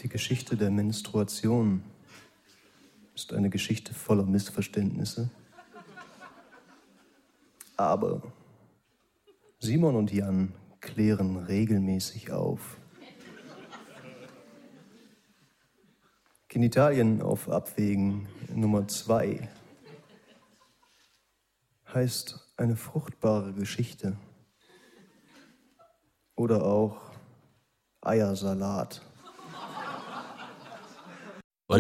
Die Geschichte der Menstruation ist eine Geschichte voller Missverständnisse. Aber Simon und Jan klären regelmäßig auf. Genitalien auf Abwägen Nummer 2 heißt eine fruchtbare Geschichte. Oder auch Eiersalat.